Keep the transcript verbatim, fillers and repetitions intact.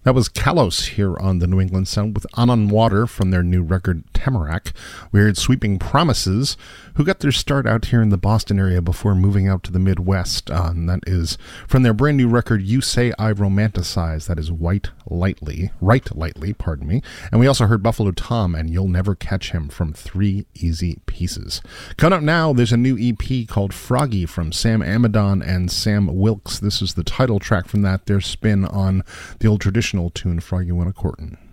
That was Kalos here on the New England Sound with On On Water from their new record Tamarack. We heard Sweeping Promises, who got their start out here in the Boston area before moving out to the Midwest. Uh, and that is from their brand new record You Say I Romanticize. That is White Lightly, Right Lightly, pardon me. And we also heard Buffalo Tom and You'll Never Catch Him from Three Easy Pieces. Coming up now, there's a new E P called Froggy from Sam Amidon and Sam Wilkes. This is the title track from that, their spin on the old traditional tune Froggy Went a Courtin'.